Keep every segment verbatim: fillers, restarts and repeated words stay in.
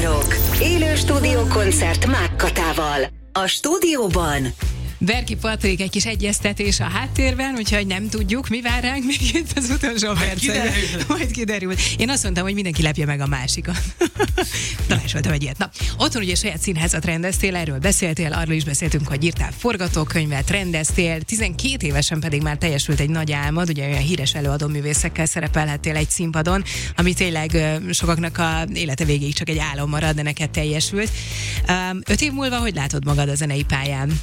magyarok. Élő stúdiókoncert Mákkatával. A stúdióban Berki Patrik, egy kis egyeztetés a háttérben, úgyhogy nem tudjuk, mi vár ránk még itt az utolsó percben. Majd kiderül. Én azt mondtam, hogy mindenki lepje meg a másikat. Találsoltam egy ilyet. Na, otthon ugye saját színházat rendeztél, erről beszéltél, arról is beszéltünk, hogy írtál forgatókönyvet, rendeztél, tizenkét évesen pedig már teljesült egy nagy álmod, ugye olyan híres előadóművészekkel szerepelhettél egy színpadon, ami tényleg sokaknak a élete végéig csak egy álom marad, de neked teljesült. Öt év múlva hogy látod magad a zenei pályán?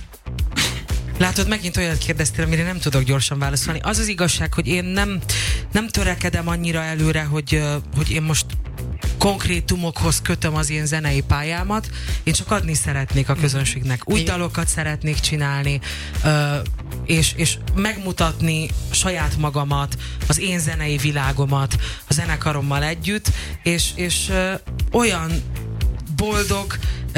Látod, megint olyat kérdeztél, amire nem tudok gyorsan válaszolni. Az az igazság, hogy én nem, nem törekedem annyira előre, hogy, hogy én most konkrétumokhoz kötöm az én zenei pályámat. Én csak adni szeretnék a közönségnek. Új dalokat szeretnék csinálni, és, és megmutatni saját magamat, az én zenei világomat a zenekarommal együtt, és, és olyan boldog,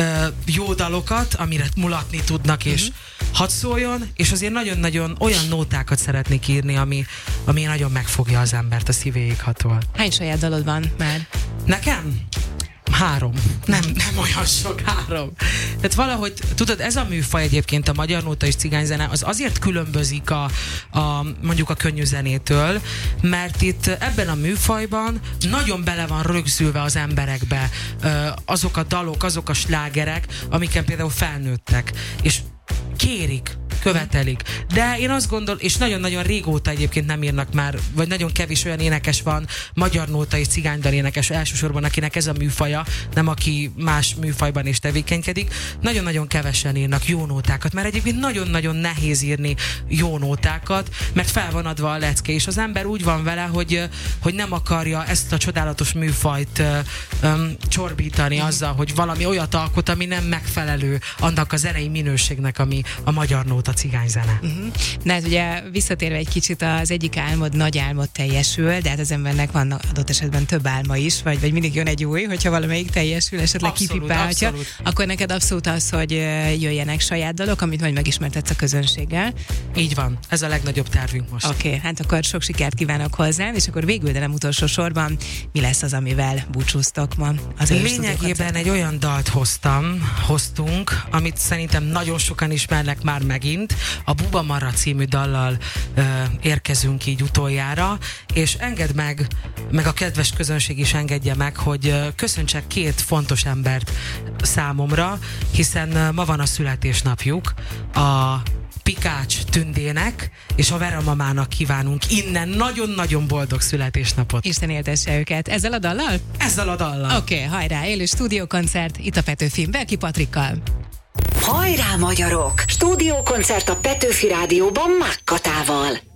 jó dalokat, amire mulatni tudnak, és uh-huh. hadd szóljon, és azért nagyon-nagyon olyan nótákat szeretnék írni, ami, ami nagyon megfogja az embert, a szívéig hatol. Hány saját dalod van már? Nekem? Három. Nem, nem olyan sok, három. Tehát valahogy, tudod, ez a műfaj egyébként, a magyar nóta és cigányzene, az azért különbözik a, a mondjuk a könnyű zenétől, mert itt ebben a műfajban nagyon bele van rögzülve az emberekbe azok a dalok, azok a slágerek, amiken például felnőttek. És kérik, követelik. De én azt gondolom, és nagyon-nagyon régóta egyébként nem írnak már, vagy nagyon kevés olyan énekes van, magyar nóta és cigánydal énekes elsősorban, akinek ez a műfaja, nem aki más műfajban is tevékenykedik. Nagyon-nagyon kevesen írnak jó nótákat, mert egyébként nagyon-nagyon nehéz írni jó nótákat, mert fel van adva a lecke, és az ember úgy van vele, hogy, hogy nem akarja ezt a csodálatos műfajt um, csorbítani azzal, hogy valami olyat alkot, ami nem megfelelő annak a zenei minőségnek, ami a magyar nóta, cigányzene. Uh-huh. Na hát ugye visszatérve egy kicsit, az egyik álmod, nagy álmod teljesül, de hát az embernek van adott esetben több álma is, vagy, vagy mindig jön egy új, hogyha valamelyik teljesül, esetleg kipipálhatja, akkor neked abszolút az, hogy jöjjenek saját dalok, amit majd megismertetsz a közönséggel. Így van, ez a legnagyobb tervünk most. Oké, okay, hát akkor sok sikert kívánok hozzá, és akkor végül, de nem utolsó sorban, mi lesz az, amivel búcsúztok ma? Az lényegében egy olyan dalt hoztam, hoztunk, amit szerintem nagyon sokan ismernek már megint. A Buba Mara című dallal ö, érkezünk így utoljára, és engedd meg, meg a kedves közönség is engedje meg, hogy ö, köszöntsek két fontos embert számomra, hiszen ö, ma van a születésnapjuk, a Pikács Tündének és a Vera mamának kívánunk innen nagyon-nagyon boldog születésnapot. Isten éltesse őket. Ezzel a dallal? Ezzel a dallal. Oké, okay, hajrá, élő stúdiókoncert itt a Petőfin, Berki Patrikkal. Hajrá magyarok! Stúdiókoncert a Petőfi Rádióban Mákkatával.